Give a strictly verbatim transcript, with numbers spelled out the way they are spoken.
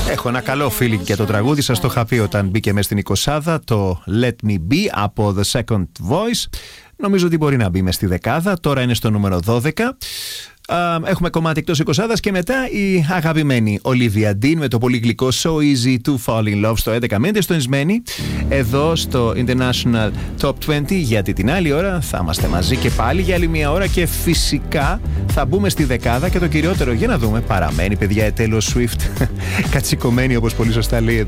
Έχω ένα καλό feeling για το τραγούδι. Σας το είχα πει όταν μπήκε μέσα στην εικοσάδα, το Let Me Be από The Second Voice. Νομίζω ότι μπορεί να μπει μες στη δεκάδα. Τώρα είναι στο νούμερο δώδεκα. Έχουμε κομμάτι εκτός εικοσάδας και μετά η αγαπημένη Olivia Dean με το πολύ γλυκό So Easy to Fall in Love στο έντεκα. Μέντε στονισμένοι εδώ στο International Top είκοσι, γιατί την άλλη ώρα θα είμαστε μαζί και πάλι για άλλη μια ώρα και φυσικά θα μπούμε στη δεκάδα και το κυριότερο, για να δούμε, παραμένει παιδιά η Taylor Swift κατσικωμένη, όπως πολύ σωστά λέει